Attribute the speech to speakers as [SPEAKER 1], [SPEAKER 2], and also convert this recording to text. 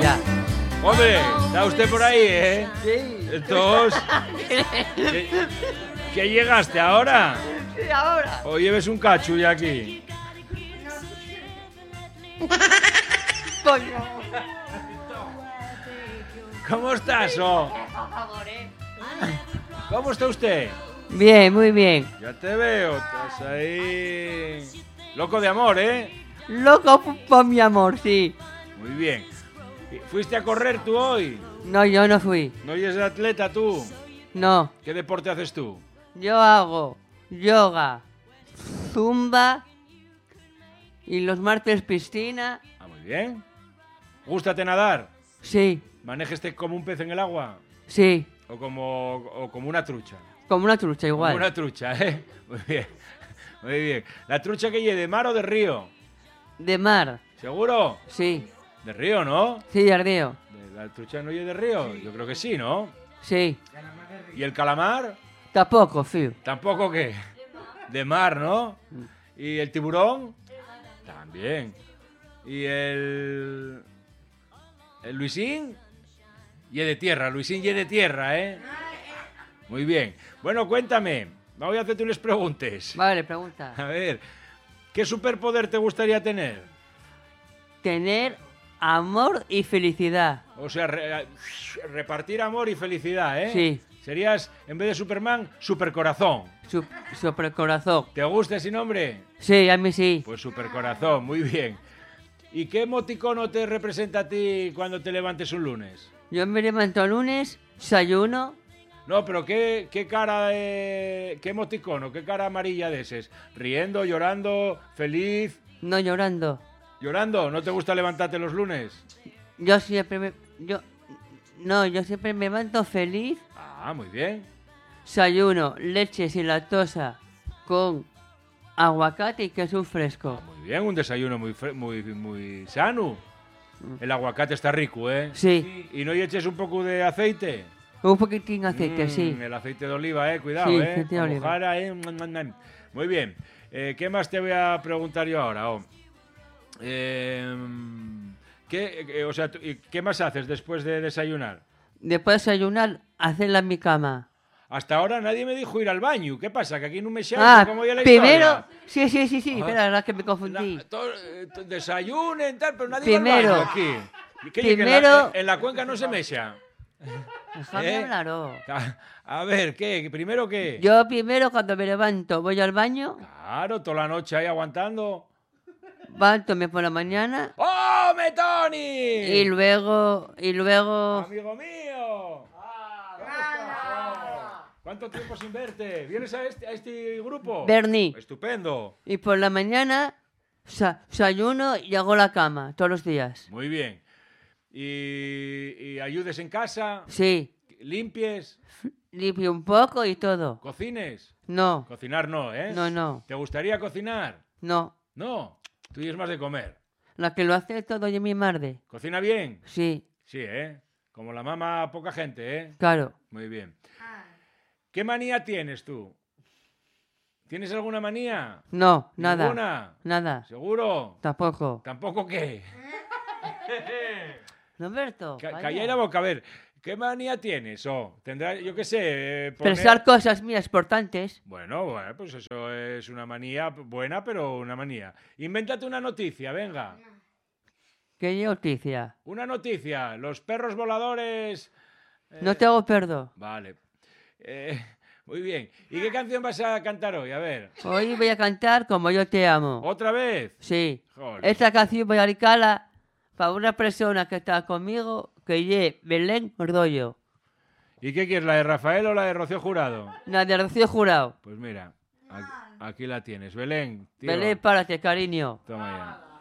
[SPEAKER 1] ya.
[SPEAKER 2] Hombre, está usted por ahí, ¿eh?
[SPEAKER 1] Sí.
[SPEAKER 2] Entonces, ¿qué llegaste ahora?
[SPEAKER 1] Sí, ahora.
[SPEAKER 2] ¿O lleves un cachu ya aquí?
[SPEAKER 1] Coño.
[SPEAKER 2] ¿Cómo estás, oh? ¿Cómo está usted?
[SPEAKER 1] Bien, muy bien.
[SPEAKER 2] Ya te veo, estás ahí... Loco de amor, ¿eh?
[SPEAKER 1] Loco por mi amor, sí.
[SPEAKER 2] Muy bien. ¿Fuiste a correr tú hoy?
[SPEAKER 1] No, yo no fui.
[SPEAKER 2] ¿No eres atleta tú?
[SPEAKER 1] No.
[SPEAKER 2] ¿Qué deporte haces tú?
[SPEAKER 1] Yo hago yoga, zumba y los martes piscina.
[SPEAKER 2] Ah, muy bien. ¿Gústate nadar?
[SPEAKER 1] Sí,
[SPEAKER 2] ¿Manéjate como un pez en el agua?
[SPEAKER 1] sí.
[SPEAKER 2] ¿O como una trucha?
[SPEAKER 1] Como una trucha igual.
[SPEAKER 2] Como una trucha, ¿eh? Muy bien. Muy bien. ¿La trucha que lleve de mar o de río?
[SPEAKER 1] De mar.
[SPEAKER 2] ¿Seguro?
[SPEAKER 1] Sí.
[SPEAKER 2] De río, ¿no?
[SPEAKER 1] Sí, de río.
[SPEAKER 2] ¿La trucha no lleve de río? Yo creo que sí, ¿no?
[SPEAKER 1] Sí.
[SPEAKER 2] ¿Y el calamar?
[SPEAKER 1] Tampoco, fío.
[SPEAKER 2] ¿Tampoco qué? De mar, ¿no? ¿Y el tiburón? También. ¿Y el Luisín? Y de tierra, Luisín y de tierra, ¿eh? Muy bien. Bueno, cuéntame. Voy a hacerte unas preguntas.
[SPEAKER 1] Vale, pregunta.
[SPEAKER 2] A ver, ¿qué superpoder te gustaría tener?
[SPEAKER 1] Tener amor y felicidad.
[SPEAKER 2] O sea, repartir amor y felicidad, ¿eh?
[SPEAKER 1] Sí.
[SPEAKER 2] Serías, en vez de Superman, Supercorazón.
[SPEAKER 1] Supercorazón.
[SPEAKER 2] ¿Te gusta ese nombre?
[SPEAKER 1] Sí, a mí sí.
[SPEAKER 2] Pues Supercorazón, muy bien. ¿Y qué emoticono te representa a ti cuando te levantes un lunes?
[SPEAKER 1] Yo me levanto el lunes, desayuno.
[SPEAKER 2] No, pero ¿qué cara qué emoticono, qué cara amarilla de ese? ¿Riendo, llorando, feliz?
[SPEAKER 1] No llorando.
[SPEAKER 2] ¿Llorando? ¿No te gusta levantarte los lunes?
[SPEAKER 1] Yo siempre me levanto feliz.
[SPEAKER 2] Ah, muy bien.
[SPEAKER 1] Desayuno, leche sin lactosa con aguacate y queso fresco.
[SPEAKER 2] Muy bien, un desayuno muy sano. El aguacate está rico, ¿eh?
[SPEAKER 1] Sí.
[SPEAKER 2] ¿Y no le eches un poco de aceite?
[SPEAKER 1] Un poquitín de aceite, sí.
[SPEAKER 2] El aceite de oliva, cuidado,
[SPEAKER 1] Sí,
[SPEAKER 2] ¿eh?
[SPEAKER 1] aceite de oliva.
[SPEAKER 2] Mojara, Muy bien. ¿Qué más te voy a preguntar yo ahora? ¿Qué más haces después de desayunar?
[SPEAKER 1] Después de desayunar, hacerla en mi cama.
[SPEAKER 2] Hasta ahora nadie me dijo ir al baño. ¿Qué pasa? ¿Que aquí no me como ya la
[SPEAKER 1] primero...
[SPEAKER 2] historia?
[SPEAKER 1] Sí. Espera, la verdad que me confundí.
[SPEAKER 2] Desayunen, tal, pero nadie
[SPEAKER 1] Primero.
[SPEAKER 2] va al baño aquí. ¿Qué
[SPEAKER 1] Primero.
[SPEAKER 2] En la cuenca no se mecha.
[SPEAKER 1] Déjame hablar, oh.
[SPEAKER 2] A ver, ¿qué? ¿Primero qué?
[SPEAKER 1] Yo primero cuando me levanto voy al baño.
[SPEAKER 2] Claro, toda la noche ahí aguantando.
[SPEAKER 1] Levántome por la mañana.
[SPEAKER 2] ¡Oh, Metoni!
[SPEAKER 1] Y luego...
[SPEAKER 2] ¡Amigo mío! ¿Cómo estás? ¿Cuánto tiempo sin verte? ¿Vienes a este grupo?
[SPEAKER 1] Bernie.
[SPEAKER 2] Estupendo.
[SPEAKER 1] Y por la mañana desayuno y hago la cama todos los días.
[SPEAKER 2] Muy bien. ¿Y ayudes en casa?
[SPEAKER 1] Sí.
[SPEAKER 2] ¿Limpies?
[SPEAKER 1] Limpio un poco y todo.
[SPEAKER 2] ¿Cocines?
[SPEAKER 1] No.
[SPEAKER 2] Cocinar no, ¿eh?
[SPEAKER 1] No.
[SPEAKER 2] ¿Te gustaría cocinar?
[SPEAKER 1] No.
[SPEAKER 2] No. Tú eres más de comer.
[SPEAKER 1] La que lo hace todo es mi madre.
[SPEAKER 2] ¿Cocina bien?
[SPEAKER 1] Sí.
[SPEAKER 2] Sí, ¿eh? Como la mamá, poca gente, ¿eh?
[SPEAKER 1] Claro.
[SPEAKER 2] Muy bien. ¿Qué manía tienes tú? ¿Tienes alguna manía?
[SPEAKER 1] No, nada.
[SPEAKER 2] ¿Ninguna?
[SPEAKER 1] Nada.
[SPEAKER 2] ¿Seguro?
[SPEAKER 1] Tampoco.
[SPEAKER 2] ¿Tampoco qué?
[SPEAKER 1] Roberto.
[SPEAKER 2] Calla la boca, a ver. ¿Qué manía tienes? Tendrá, yo qué sé,
[SPEAKER 1] Pensar cosas mías importantes.
[SPEAKER 2] Bueno, pues eso es una manía buena, pero una manía. Invéntate una noticia, venga.
[SPEAKER 1] ¿Qué noticia?
[SPEAKER 2] Una noticia. Los perros voladores...
[SPEAKER 1] No te hago perdo.
[SPEAKER 2] Vale. Muy bien. ¿Y qué canción vas a cantar hoy? A ver.
[SPEAKER 1] Hoy voy a cantar Como yo te amo.
[SPEAKER 2] ¿Otra vez?
[SPEAKER 1] Sí.
[SPEAKER 2] Joder.
[SPEAKER 1] Esta canción voy a dedicarla para una persona que está conmigo, que es Belén Ordollo.
[SPEAKER 2] ¿Y qué quieres, la de Rafael o la de Rocío Jurado?
[SPEAKER 1] La de Rocío Jurado.
[SPEAKER 2] Pues mira, aquí la tienes. Belén, tío.
[SPEAKER 1] Belén, párate, cariño.
[SPEAKER 2] Toma ya.